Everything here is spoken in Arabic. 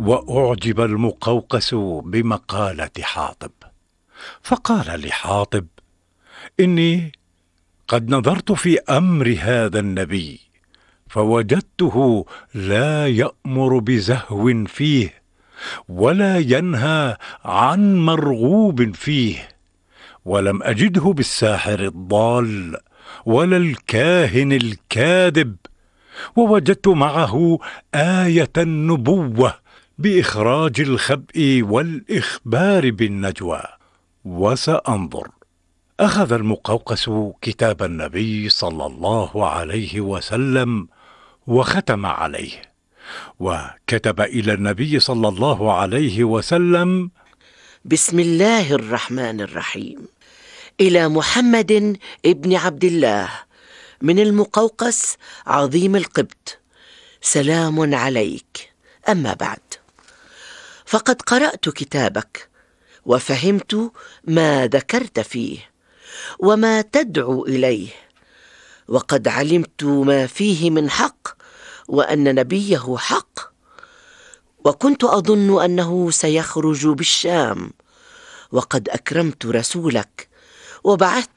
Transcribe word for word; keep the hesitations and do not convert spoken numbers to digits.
وأعجب المقوقس بمقالة حاطب، فقال لحاطب: إني قد نظرت في أمر هذا النبي فوجدته لا يأمر بزهو فيه ولا ينهى عن مرغوب فيه، ولم أجده بالساحر الضال ولا الكاهن الكاذب، ووجدت معه آية النبوة بإخراج الخبء والإخبار بالنجوى، وسأنظر. أخذ المقوقس كتاب النبي صلى الله عليه وسلم وختم عليه، وكتب إلى النبي صلى الله عليه وسلم: بسم الله الرحمن الرحيم، إلى محمد ابن عبد الله من المقوقس عظيم القبط، سلام عليك. أما بعد، فقد قرأت كتابك وفهمت ما ذكرت فيه وما تدعو إليه، وقد علمت ما فيه من حق وأن نبيه حق، وكنت أظن أنه سيخرج بالشام، وقد أكرمت رسولك وبعثت